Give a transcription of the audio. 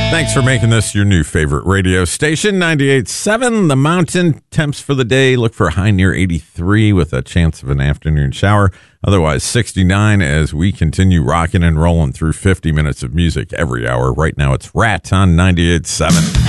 Thanks for making this your new favorite radio station, 98.7 The Mountain. Temps for the day, look for a high near 83 with a chance of an afternoon shower. Otherwise, 69 as we continue rocking and rolling through 50 minutes of music every hour. Right now, it's Rat on 98.7.